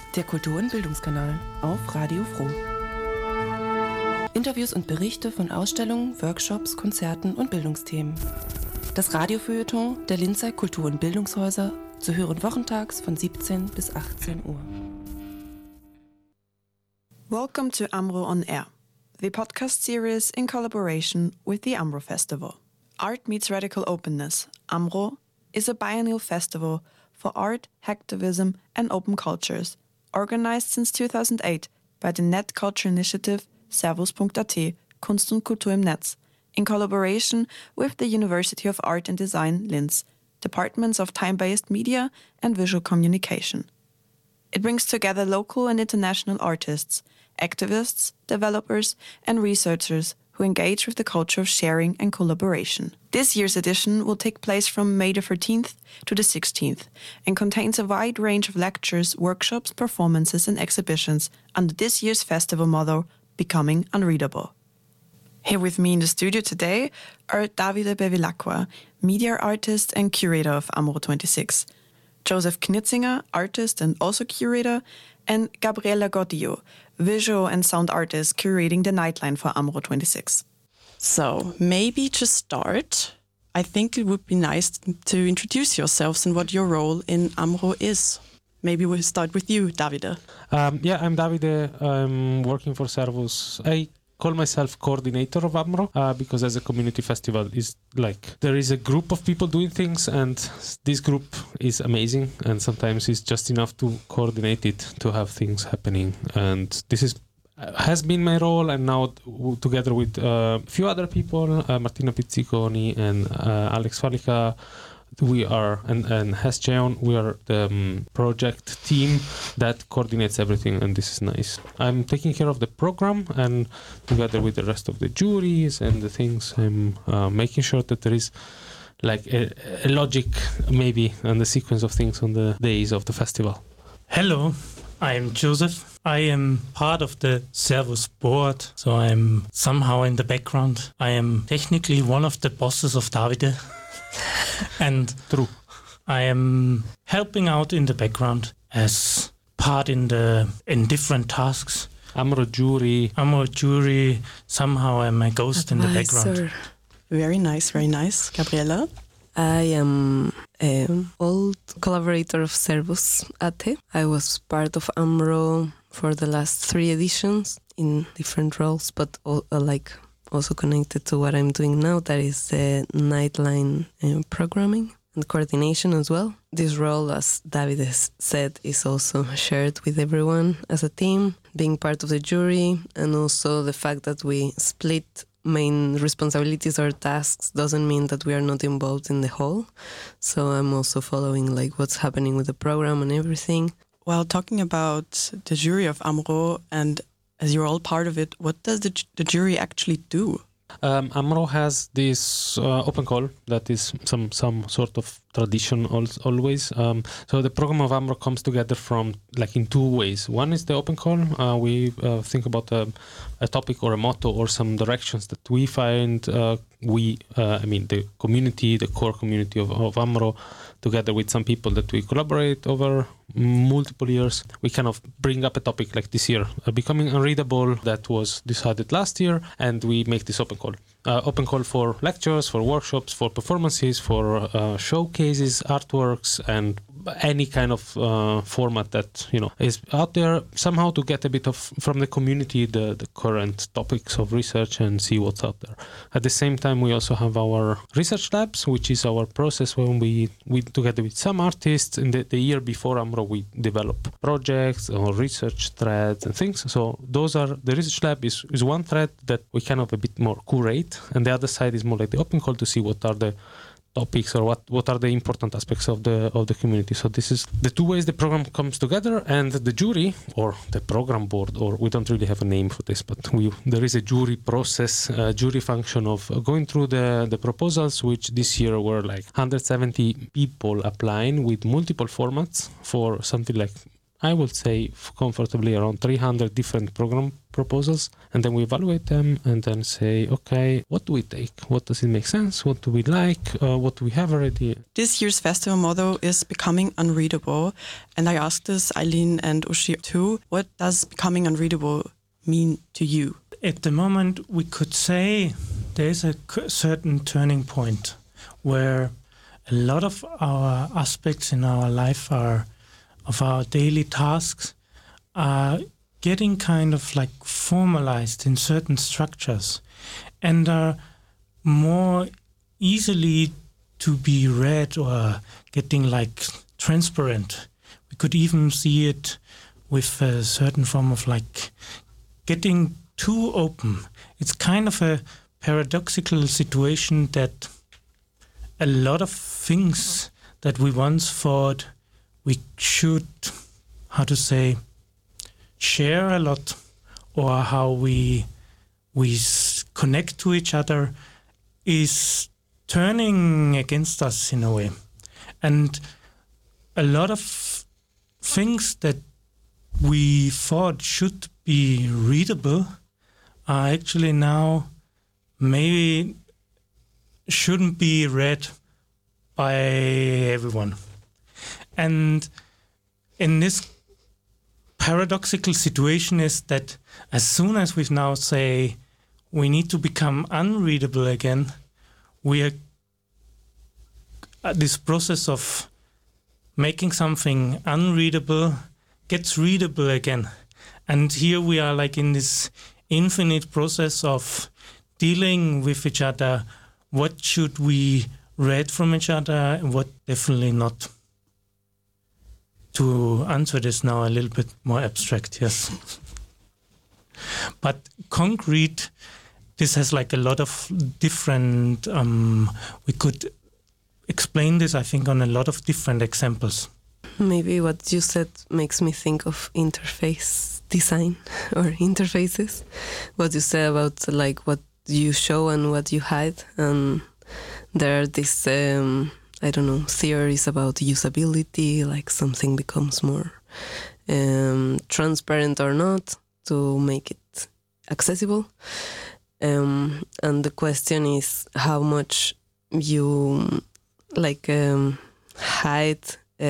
Der Kultur- und Bildungskanal auf Radio Froh. Interviews und Berichte von Ausstellungen, Workshops, Konzerten und Bildungsthemen. Das Radiofeuilleton der Linzer Kultur- und Bildungshäuser, zu hören wochentags von 17 bis 18 Uhr. Welcome to AMRO On Air, the podcast series in collaboration with the AMRO Festival. Art Meets Radical Openness, AMRO, is a biennial festival for art, hacktivism and open cultures, organized since 2008 by the Net Culture Initiative Servus.at, Kunst und Kultur im Netz, in collaboration with the University of Art and Design Linz, departments of time-based media and visual communication. It brings together local and international artists, activists, developers and researchers who engage with the culture of sharing and collaboration. This year's edition will take place from May the 13th to the 16th and contains a wide range of lectures, workshops, performances and exhibitions under this year's festival motto, Becoming Unreadable. Here with me in the studio today are Davide Bevilacqua, media artist and curator of AMRO 26, Joseph Knitzinger, artist and also curator, and Gabriela Gordillo, visual and sound artist curating the nightline for AMRO 26. So maybe to start, I think it would be nice to introduce yourselves and what your role in AMRO is. Maybe we'll start with you, Davide. I'm Davide. I'm working for Servus. I call myself coordinator of AMRO because as a community festival is like there is a group of people doing things and this group is amazing and sometimes it's just enough to coordinate it to have things happening, and this has been my role, and now together with a few other people, Martina Pizziconi and Alex Falica, we are, and Hes Cheon, we are the project team that coordinates everything, and this is nice. I'm taking care of the program, and together with the rest of the juries and the things, I'm making sure that there is like a logic maybe and the sequence of things on the days of the festival. Hello, I'm Joseph. I am part of the Servus board, so I'm somehow in the background. I am technically one of the bosses of Davide. And True. I am helping out in the background as part in different tasks. AMRO jury. Somehow I'm a ghost in the background. Very nice, very nice. Gabriela? I am an old collaborator of Servus.at. I was part of AMRO for the last 3 editions in different roles, but also connected to what I'm doing now, that is nightline programming and coordination as well. This role, as David said, is also shared with everyone as a team, being part of the jury, and also the fact that we split main responsibilities or tasks doesn't mean that we are not involved in the whole. So I'm also following what's happening with the program and everything. Well, talking about the jury of AMRO, and as you're all part of it, what does the jury actually do? AMRO has this open call that is some sort of tradition always. So the program of AMRO comes together from in 2 ways. One is the open call. We think about a topic or a motto or some directions that we find the community, the core community of AMRO, together with some people that we collaborate over multiple years. We kind of bring up a topic like this year, Becoming Unreadable, that was decided last year, and we make this open call. Open call for lectures, for workshops, for performances, for showcases, artworks, and any kind of format that is out there, somehow to get a bit of from the community the current topics of research and see what's out there. At the same time, we also have our research labs, which is our process when we together with some artists in the year before AMRO, we develop projects or research threads and things. So those are the research lab is one thread that we kind of a bit more curate, and the other side is more like the open call to see what are the topics or what are the important aspects of the community. So this is the 2 ways the program comes together, and the jury or the program board, or we don't really have a name for this, but there is a jury process, jury function of going through the proposals, which this year were 170 people applying with multiple formats for something like I would say comfortably around 300 different program proposals, and then we evaluate them and then say, okay, what do we take? What does it make sense? What do we like? What do we have already? This year's festival motto is Becoming Unreadable, and I asked this Eileen and Uschi too. What does becoming unreadable mean to you? At the moment, we could say there's a certain turning point where a lot of our aspects in our life of our daily tasks are getting kind of like formalized in certain structures and are more easily to be read or getting like transparent. We could even see it with a certain form of like getting too open. It's kind of a paradoxical situation that a lot of things that we once thought we should, share a lot, or how we connect to each other is turning against us in a way. And a lot of things that we thought should be readable are actually now maybe shouldn't be read by everyone. And in this paradoxical situation is that as soon as we now say we need to become unreadable again, we are this process of making something unreadable gets readable again. And here we are like in this infinite process of dealing with each other. What should we read from each other and what definitely not? To answer this now a little bit more abstract, yes. But concrete, this has like a lot of different, we could explain this, I think, on a lot of different examples. Maybe what you said makes me think of interface design or interfaces. What you said about like what you show and what you hide. And there are these, theories about usability, like something becomes more transparent or not to make it accessible. And the question is how much you hide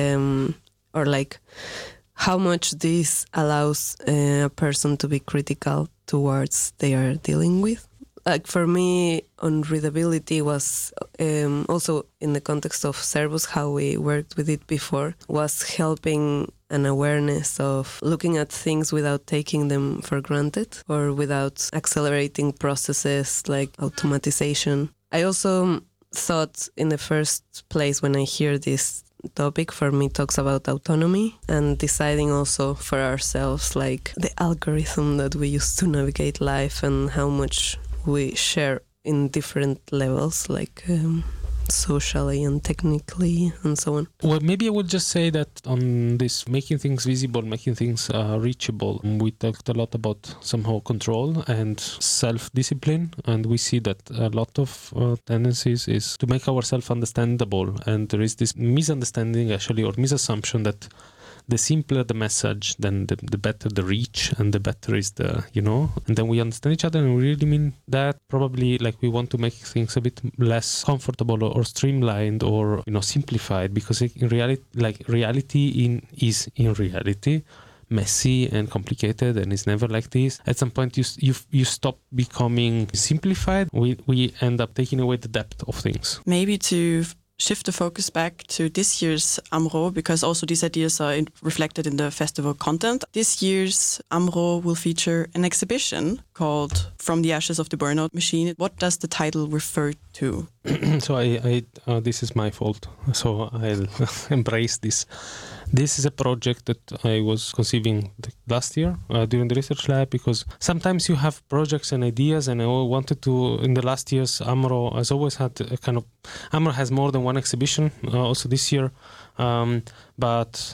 or like how much this allows a person to be critical towards they are dealing with. Like for me, unreadability was also in the context of Servus, how we worked with it before, was helping an awareness of looking at things without taking them for granted or without accelerating processes like automatization. I also thought in the first place when I hear this topic, for me talks about autonomy and deciding also for ourselves like the algorithm that we use to navigate life and how much we share in different levels, like socially and technically and so on. Well, maybe I would just say that on this making things visible, making things reachable, we talked a lot about somehow control and self-discipline, and we see that a lot of tendencies is to make ourselves understandable, and there is this misunderstanding actually, or misassumption that the simpler the message, then the better the reach and the better is the, and then we understand each other and we really mean that. Probably like we want to make things a bit less comfortable or streamlined or, simplified, because in reality, reality is in reality messy and complicated and it's never like this. At some point you stop becoming simplified. We end up taking away the depth of things. Maybe to shift the focus back to this year's AMRO, because also these ideas are reflected in the festival content. This year's AMRO will feature an exhibition called From the Ashes of the Burnout Machine. What does the title refer to? So I this is my fault. So I'll embrace this. This is a project that I was conceiving last year during the research lab, because sometimes you have projects and ideas, and I wanted to, in the last years, AMRO has always had a kind of, AMRO has more than one exhibition, also this year, but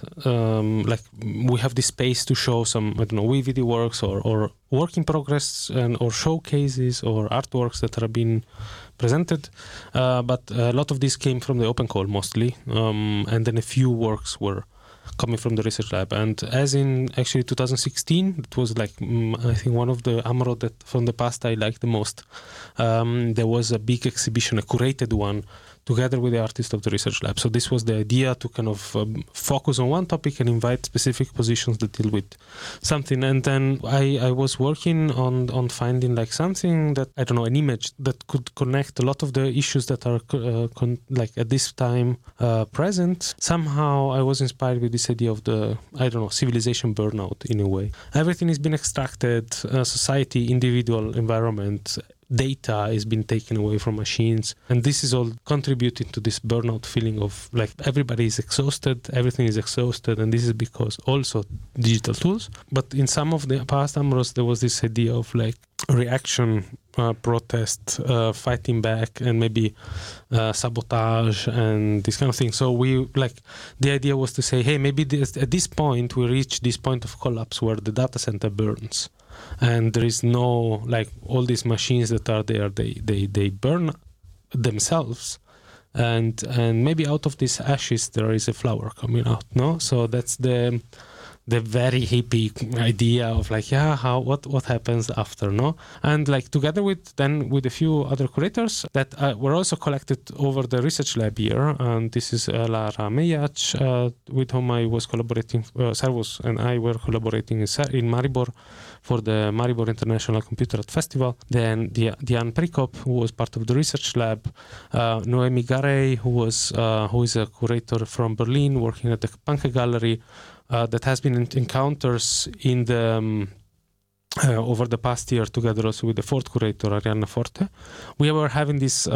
we have this space to show some, video works or work in progress or showcases or artworks that are being presented, but a lot of this came from the open call mostly, and then a few works were coming from the research lab. And as in actually 2016, it was like, I think one of the AMRO that from the past I liked the most. There was a big exhibition, a curated one, together with the artists of the research lab. So this was the idea to kind of focus on one topic and invite specific positions that deal with something. And then I was working on finding like something that, I don't know, an image that could connect a lot of the issues that are like at this time present. Somehow I was inspired with this idea of the, I don't know, civilization burnout in a way. Everything has been extracted, society, individual, environment, data is being taken away from machines, and this is all contributing to this burnout feeling of like everybody is exhausted, everything is exhausted, and this is because also digital tools. But in some of the past AMROs there was this idea of like reaction, protest, fighting back, and maybe sabotage and this kind of thing. So we like, the idea was to say, hey, maybe at this point we reach this point of collapse where the data center burns. And there is no, like, all these machines that are there, they burn themselves, and maybe out of these ashes there is a flower coming out, no? So that's the very hippie idea of like, yeah, what happens after, no? And like together with a few other curators that were also collected over the research lab year, and this is Lara Mejac, with whom I was collaborating, Servus and I were collaborating in Maribor for the Maribor International Computer Art Festival. Then Diane Prikop, who was part of the research lab, Noemi Garay, who is a curator from Berlin working at the Panke Gallery, that has been in encounters in the over the past year together also with the fourth curator, Arianna Forte. We were having this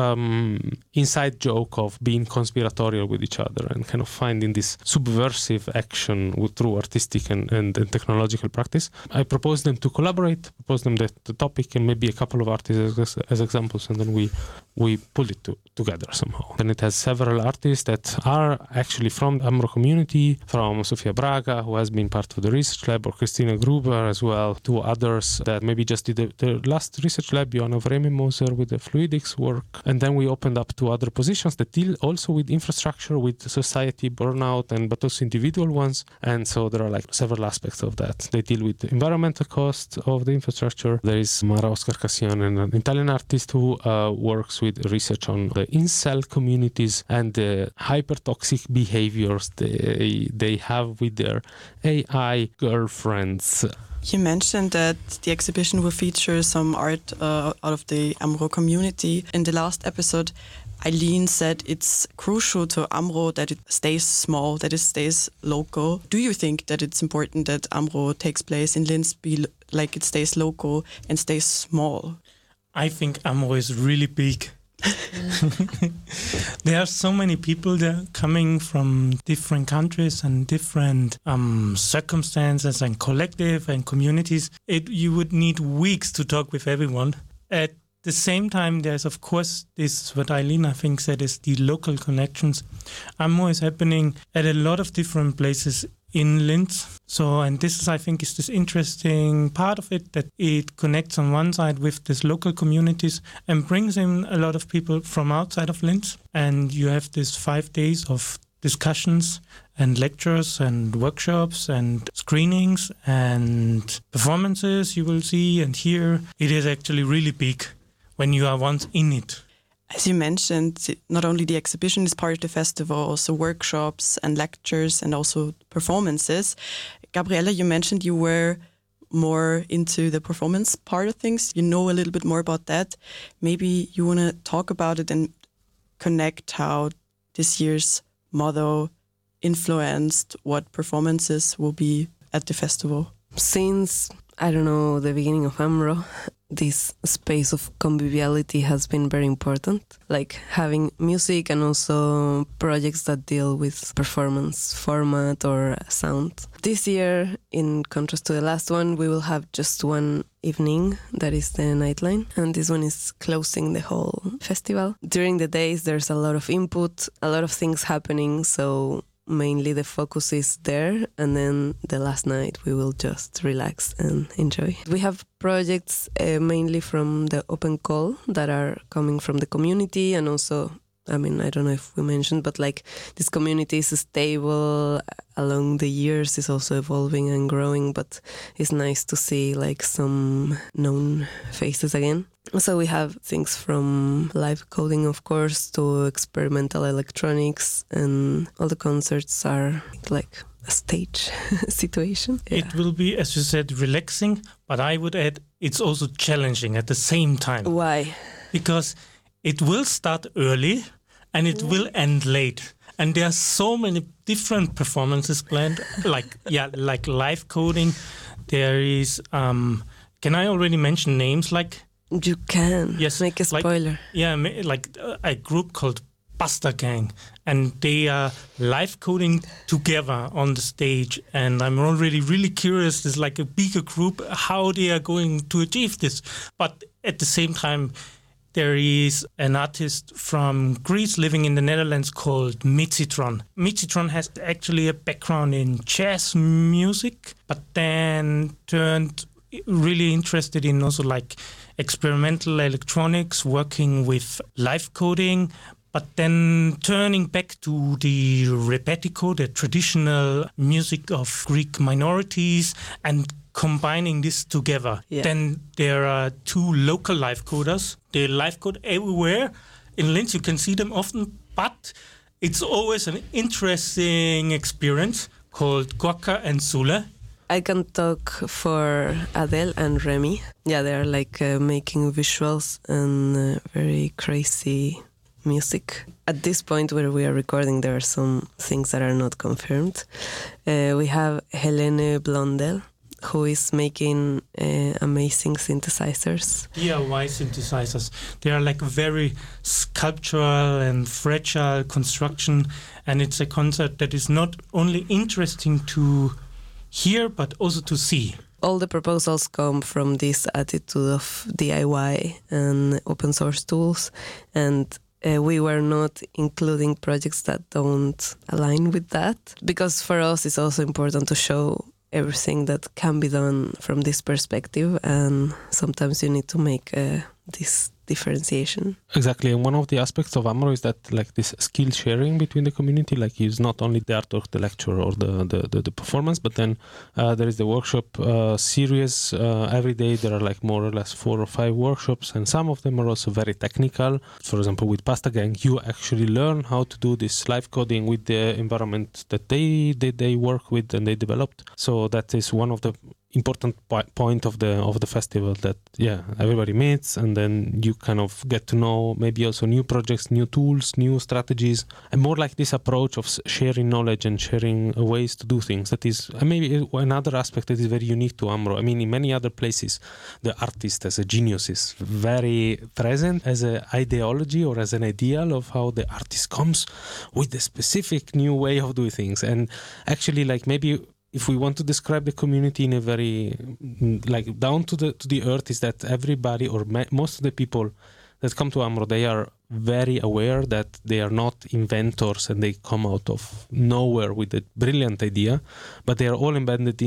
inside joke of being conspiratorial with each other and kind of finding this subversive action through artistic and technological practice. I proposed them to collaborate, proposed them the topic and maybe a couple of artists as examples, and then we pulled it together somehow. And it has several artists that are actually from the AMRO community, from Sofia Braga, who has been part of the research lab, or Christina Gruber as well, to others that maybe just did the last research lab, Joanna Vreme-Moser with the fluidics work. And then we opened up to other positions that deal also with infrastructure, with society, burnout, but also individual ones. And so there are like several aspects of that. They deal with the environmental cost of the infrastructure. There is Mara Oscar-Cassian, an Italian artist who works with research on the incel communities and the hyper-toxic behaviors they have with their AI girlfriends. You mentioned that the exhibition will feature some art out of the AMRO community. In the last episode, Eileen said it's crucial to AMRO that it stays small, that it stays local. Do you think that it's important that AMRO takes place in Linz, like it stays local and stays small? I think AMRO is really big. There are so many people there coming from different countries and different circumstances and collective and communities. You would need weeks to talk with everyone. At the same time, there's of course this, what Eileen I think said, is the local connections. AMRO is happening at a lot of different places in Linz. So, and this is, I think, is this interesting part of it, that it connects on one side with these local communities and brings in a lot of people from outside of Linz. And you have this 5 days of discussions and lectures and workshops and screenings and performances you will see and hear. It is actually really big when you are once in it. As you mentioned, not only the exhibition is part of the festival, also workshops and lectures and also performances. Gabriella, you mentioned you were more into the performance part of things. You know a little bit more about that. Maybe you want to talk about it and connect how this year's motto influenced what performances will be at the festival. Since, I don't know, the beginning of AMRO, this space of conviviality has been very important, like having music and also projects that deal with performance format or sound. This year, in contrast to the last one, we will have just one evening, that is the Nightline, and this one is closing the whole festival. During the days, there's a lot of input, a lot of things happening, so mainly the focus is there, and then the last night we will just relax and enjoy. We have projects mainly from the open call that are coming from the community, and also I mean, I don't know if we mentioned, but like this community is stable along the years, is also evolving and growing, but it's nice to see like some known faces again. So we have things from live coding, of course, to experimental electronics, and all the concerts are like a stage situation. Yeah. It will be, as you said, relaxing, but I would add it's also challenging at the same time. Why? Because it will start early and it will end late. And there are so many different performances planned, like live coding. There is, can I already mention names? Like You can. Yes, Make a spoiler. Like a group called Pasta Gang, and they are live coding together on the stage. And I'm already really curious. There's like a bigger group, how they are going to achieve this. But at the same time, there is an artist from Greece living in the Netherlands called Mitsitron. Mitsitron has actually a background in jazz music, but then turned really interested in also like experimental electronics, working with live coding, but then turning back to the rebetiko, the traditional music of Greek minorities, and combining this together. Yeah. Then there are two local live coders. They live code everywhere. In Linz, you can see them often, but it's always an interesting experience called Gorka and Sule. I can talk for Adele and Remy. Yeah, they're like making visuals and very crazy music. At this point where we are recording, there are some things that are not confirmed. We have Helene Blondel, who is making amazing synthesizers. DIY synthesizers. They are like very sculptural and fragile construction, and it's a concept that is not only interesting to hear but also to see. All the proposals come from this attitude of DIY and open source tools, and we were not including projects that don't align with that, because for us it's also important to show everything that can be done from this perspective, and sometimes you need to make this differentiation. Exactly, and one of the aspects of AMRO is that like this skill sharing between the community, like it's not only the art or the lecture or the performance, but then there is the workshop series. Every day there are like more or less 4 or 5 workshops, and some of them are also very technical. For example, with Pasta Gang, you actually learn how to do this live coding with the environment that they work with and they developed. So that is one of the important point of the festival, that everybody meets, and then you kind of get to know maybe also new projects, new tools, new strategies, and more like this approach of sharing knowledge and sharing ways to do things. That is maybe another aspect that is very unique to AMRO. I mean, in many other places the artist as a genius is very present as an ideology or as an ideal of how the artist comes with a specific new way of doing things. And actually, like, maybe if we want to describe the community in a very like down to the earth, is that everybody or most of the people that come to AMRO, they are very aware that they are not inventors and they come out of nowhere with a brilliant idea, but they are all embedded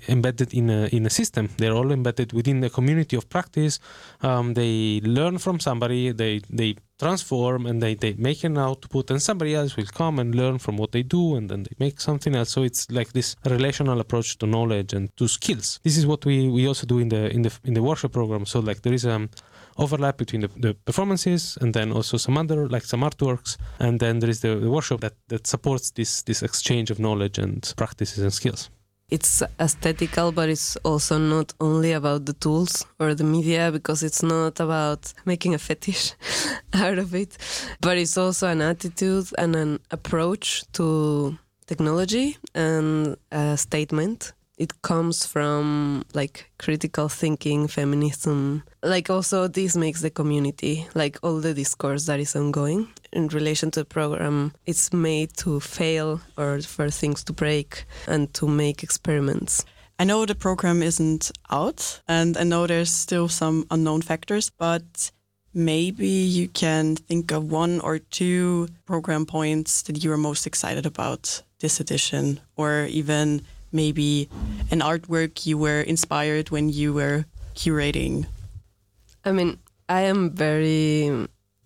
in a system. They are all embedded within the community of practice. They learn from somebody, they transform, and they make an output, and somebody else will come and learn from what they do, and then they make something else. So it's like this relational approach to knowledge and to skills. This is what we also do in the workshop program. So like there is overlap between the performances and then also some other, like some artworks, and then there is the workshop that supports this exchange of knowledge and practices and skills. It's aesthetical, but it's also not only about the tools or the media, because it's not about making a fetish out of it, but it's also an attitude and an approach to technology and a statement. It comes from like critical thinking, feminism. Like also this makes the community, like all the discourse that is ongoing in relation to the program, it's made to fail or for things to break and to make experiments. I know the program isn't out, and I know there's still some unknown factors, but maybe you can think of 1 or 2 program points that you are most excited about this edition, or even maybe an artwork you were inspired when you were curating. I mean, I am very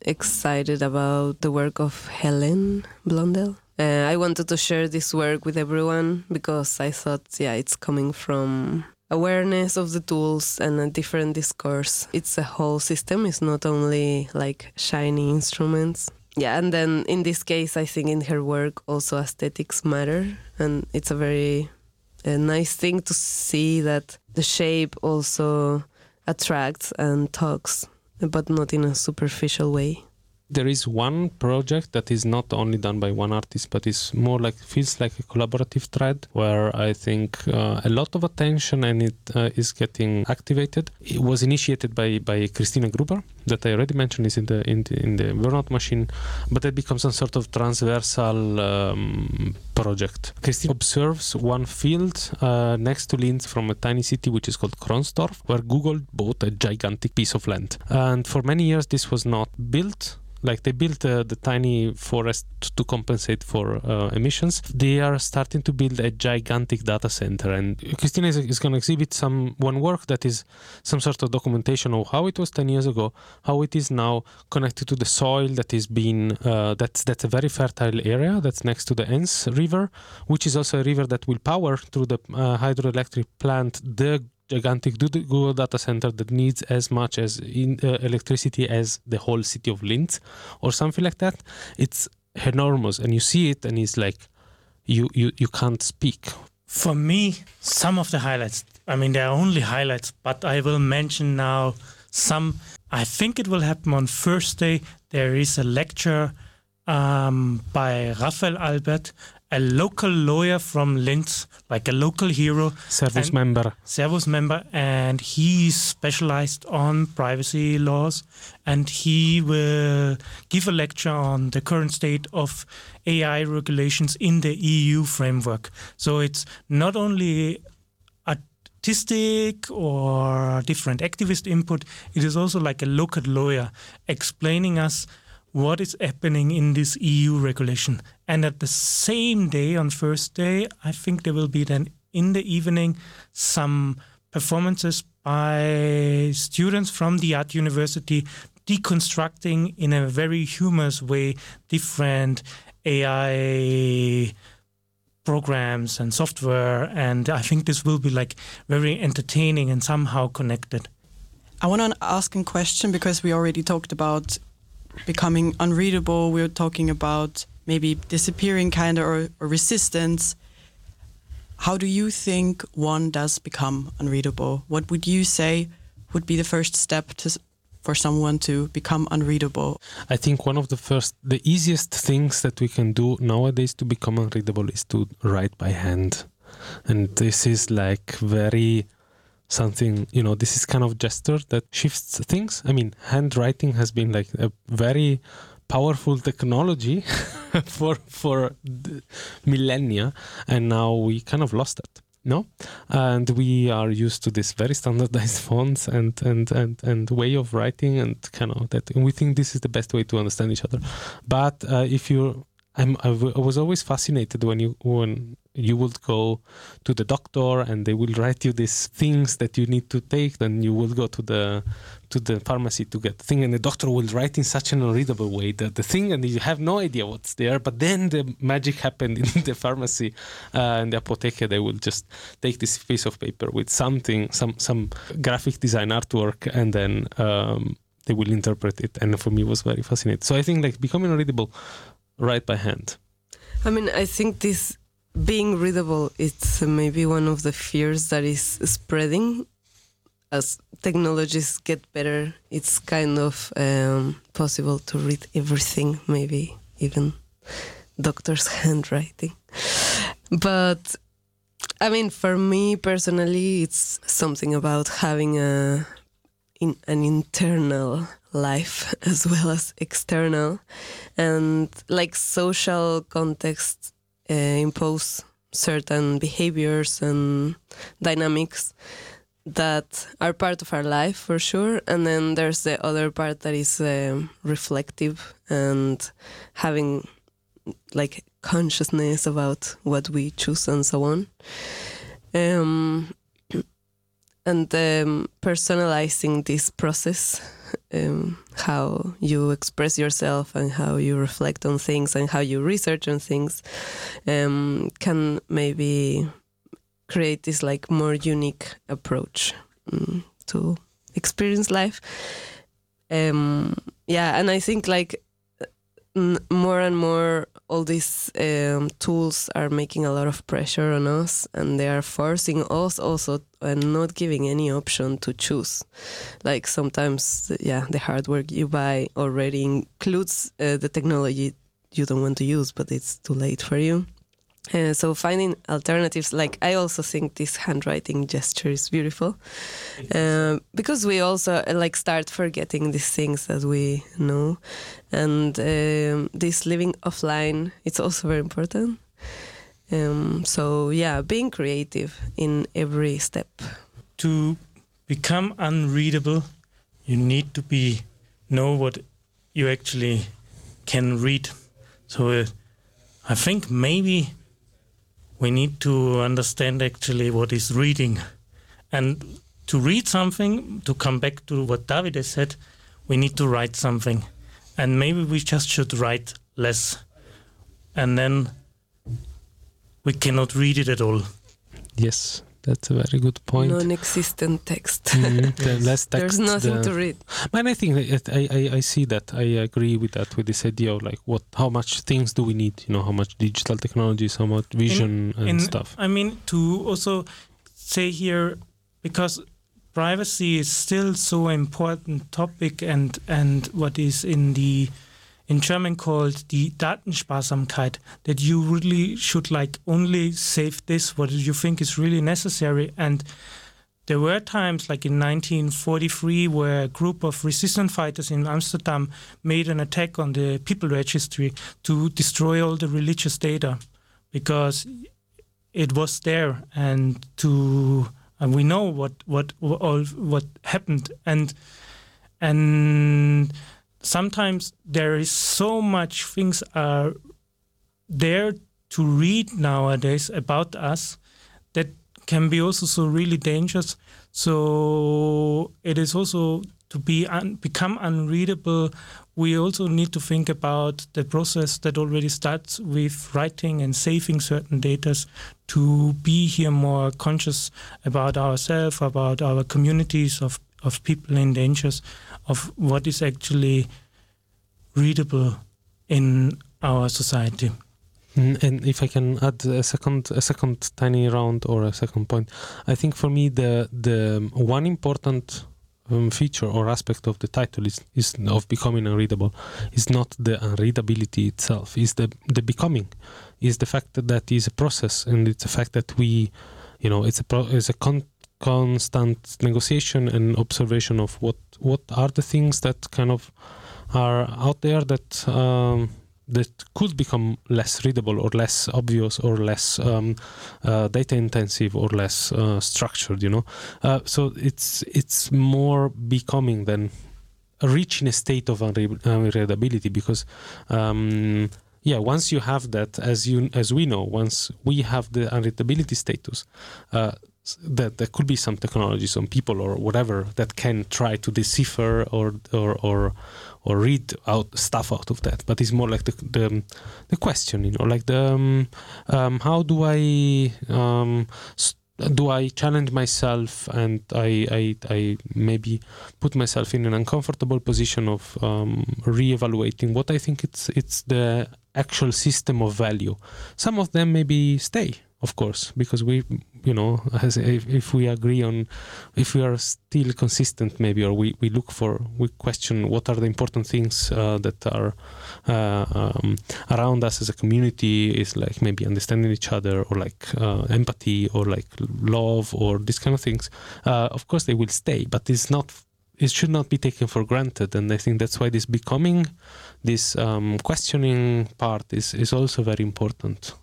excited about the work of Helen Blondel. I wanted to share this work with everyone because I thought, it's coming from awareness of the tools and a different discourse. It's a whole system. It's not only like shiny instruments. Yeah, and then in this case, I think in her work also aesthetics matter. And it's a very nice thing to see that the shape also attracts and talks, but not in a superficial way. There is one project that is not only done by one artist, but is more like, feels like a collaborative thread where I think a lot of attention and it is getting activated. It was initiated by Christina Gruber, that I already mentioned is in the Burnout Machine, but it becomes some sort of transversal project. Christina observes one field next to Linz from a tiny city which is called Kronsdorf, where Google bought a gigantic piece of land. And for many years this was not built. Like they built the tiny forest to compensate for emissions. They are starting to build a gigantic data center, and Christina is going to exhibit one work that is some sort of documentation of how it was 10 years ago, how it is now connected to the soil that is being that's a very fertile area that's next to the Enns River, which is also a river that will power through the hydroelectric plant the gigantic Google data center that needs as much as electricity as the whole city of Linz or something like that. It's enormous, and you see it and it's like you can't speak. For me, some of the highlights, I mean, there are only highlights, but I will mention now some. I think it will happen on Thursday. There is a lecture by Raphael Albert, a local lawyer from Linz, like a local hero. Servus member, and he's specialized on privacy laws, and he will give a lecture on the current state of AI regulations in the EU framework. So it's not only artistic or different activist input, it is also like a local lawyer explaining us what is happening in this EU regulation. And at the same day, on Thursday, I think there will be then in the evening some performances by students from the Art University deconstructing in a very humorous way different AI programs and software. And I think this will be like very entertaining and somehow connected. I want to ask a question because we already talked about becoming unreadable. We're talking about maybe disappearing kind of or resistance. How do you think one does become unreadable? What would you say would be the first step for someone to become unreadable? I think one of the easiest things that we can do nowadays to become unreadable is to write by hand. And this is like very something, this is kind of gesture that shifts things. I mean, handwriting has been like a very powerful technology for millennia, and now we kind of lost it. No, and we are used to this very standardized fonts and way of writing, and kind of that. And we think this is the best way to understand each other. But I was always fascinated when you would go to the doctor and they will write you these things that you need to take. Then you will go to the pharmacy to get the thing, and the doctor will write in such an unreadable way that the thing, and you have no idea what's there. But then the magic happened in the pharmacy, and the apotheke, they will just take this piece of paper with something, some graphic design artwork, and then they will interpret it. And for me, it was very fascinating. So I think like becoming unreadable, write by hand. I mean, I think this being readable, it's maybe one of the fears that is spreading. As technologies get better, it's kind of possible to read everything, maybe even doctors' handwriting. But, I mean, for me personally, it's something about having an internal life as well as external, and like social contexts impose certain behaviors and dynamics that are part of our life for sure, and then there's the other part that is reflective and having like consciousness about what we choose and so on, and personalizing this process how you express yourself and how you reflect on things and how you research on things can maybe create this like more unique approach to experience life. And I think like more and more all these tools are making a lot of pressure on us, and they are forcing us also and not giving any option to choose. Like sometimes, the hardware you buy already includes the technology you don't want to use, but it's too late for you. So finding alternatives, like I also think this handwriting gesture is beautiful because we also like start forgetting these things that we know, and this living offline, it's also very important. So being creative in every step. To become unreadable, you need to know what you actually can read. So I think maybe we need to understand actually what is reading. And to read something, to come back to what Davide said, we need to write something. And maybe we just should write less. And then we cannot read it at all. Yes, that's a very good point. Non-existent text. The less text. There's nothing to read. And I think I see that. I agree with that, with this idea of like how much things do we need? How much digital technologies, how much vision and stuff. I mean, to also say here, because privacy is still so important topic, and what is in German called die Datensparsamkeit, that you really should like only save this what you think is really necessary. And there were times like in 1943 where a group of resistance fighters in Amsterdam made an attack on the people registry to destroy all the religious data because it was there, and we know what happened, and sometimes there is so much things are there to read nowadays about us that can be also so really dangerous. So it is also to become unreadable. We also need to think about the process that already starts with writing and saving certain data to be here more conscious about ourselves, about our communities of people in dangers, of what is actually readable in our society. And if I can add a second tiny round or a second point, I think for me the one important feature or aspect of the title is of becoming unreadable is not the unreadability itself, is the becoming, is the fact that is a process, and it's the fact that we, it's a constant negotiation and observation of what are the things that kind of are out there that could become less readable or less obvious or less data intensive or less structured, so it's more becoming than reaching a state of unreadability, because once you have that, as we know, once we have the unreadability status, that there could be some technology, some people or whatever that can try to decipher or read out stuff out of that. But it's more like the question, like how do I challenge myself, and I maybe put myself in an uncomfortable position of re-evaluating what I think it's the actual system of value. Some of them maybe stay, of course, because we, if we agree on, if we are still consistent maybe, or we question what are the important things that are around us as a community, is like maybe understanding each other, or like empathy, or like love, or these kind of things. Of course they will stay, but it should not be taken for granted. And I think that's why this becoming, this questioning part is also very important.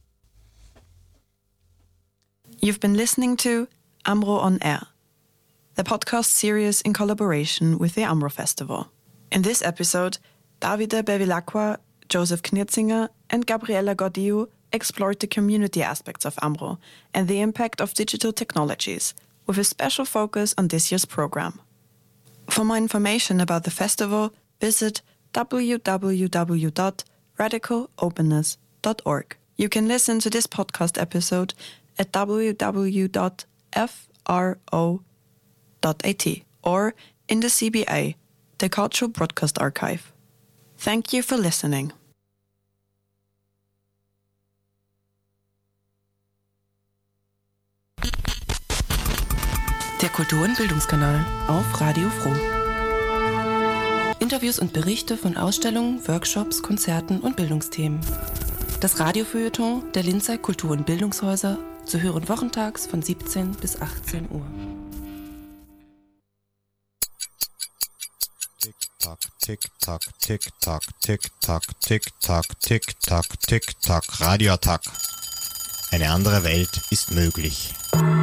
You've been listening to AMRO on Air, the podcast series in collaboration with the AMRO Festival. In this episode, Davide Bevilacqua, Joseph Knirzinger, and Gabriela Gordiu explored the community aspects of AMRO and the impact of digital technologies, with a special focus on this year's program. For more information about the festival, visit www.radicalopenness.org. You can listen to this podcast episode at www.fro.at or in the CBA, the Cultural Broadcast Archive. Thank you for listening. Der Kultur- und Bildungskanal auf Radio Froh. Interviews und Berichte von Ausstellungen, Workshops, Konzerten und Bildungsthemen. Das Radiofeuilleton der Linzer Kultur- und Bildungshäuser zu hören wochentags von 17 bis 18 Uhr. Tick-Tack, Tick-Tack, Tick-Tack, Tick-Tack, Tick-Tack, Tick-Tack, Tick-Tack, Radioattack. Eine andere Welt ist möglich.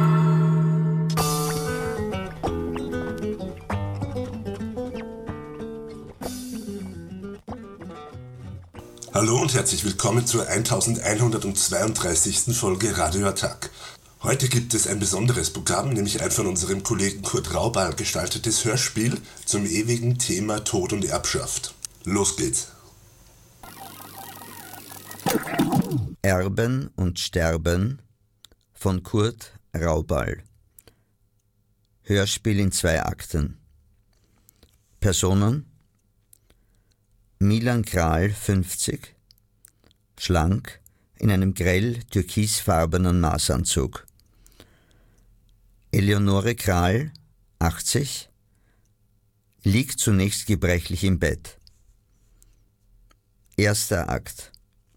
Hallo und herzlich willkommen zur 1132. Folge Radioattack. Heute gibt es ein besonderes Programm, nämlich ein von unserem Kollegen Kurt Raubal gestaltetes Hörspiel zum ewigen Thema Tod und Erbschaft. Los geht's! Erben und Sterben von Kurt Raubal. Hörspiel in 2 Akten. Personen: Milan Kral, 50, schlank, in einem grell türkisfarbenen Maßanzug. Eleonore Kral, 80, liegt zunächst gebrechlich im Bett. Erster Akt.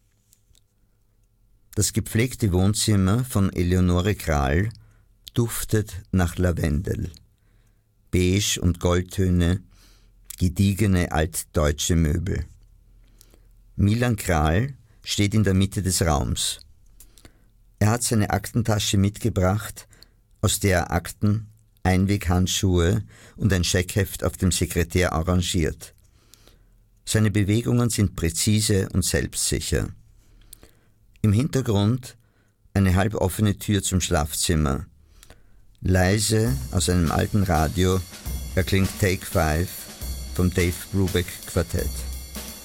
Das gepflegte Wohnzimmer von Eleonore Kral duftet nach Lavendel. Beige und Goldtöne, gediegene altdeutsche Möbel. Milan Kral steht in der Mitte des Raums. Er hat seine Aktentasche mitgebracht, aus der er Akten, Einweghandschuhe und ein Scheckheft auf dem Sekretär arrangiert. Seine Bewegungen sind präzise und selbstsicher. Im Hintergrund eine halboffene Tür zum Schlafzimmer. Leise aus einem alten Radio erklingt Take 5 vom Dave Brubeck Quartett.